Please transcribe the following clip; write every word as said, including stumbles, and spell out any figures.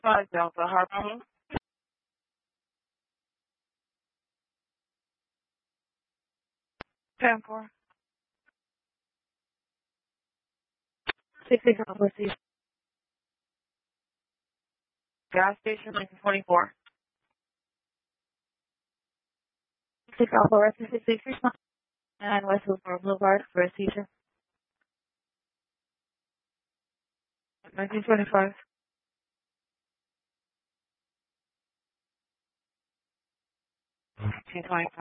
Five Delta Harper. Ten four. Six six Alpha C. Gas station nineteen twenty four. Six Alpha Rescue six six six nine West Hillsborough Boulevard for a seizure. Nineteen twenty five. Nineteen twenty five.